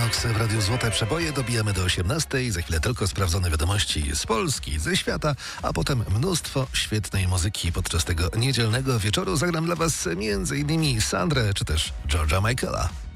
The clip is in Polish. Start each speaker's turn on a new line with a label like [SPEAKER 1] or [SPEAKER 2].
[SPEAKER 1] Nox w Radiu Złote Przeboje. Dobijamy do 18:00. Za chwilę tylko sprawdzone wiadomości z Polski, ze świata, a potem mnóstwo świetnej muzyki. Podczas tego niedzielnego wieczoru zagram dla Was m.in. Sandrę czy też George'a Michaela.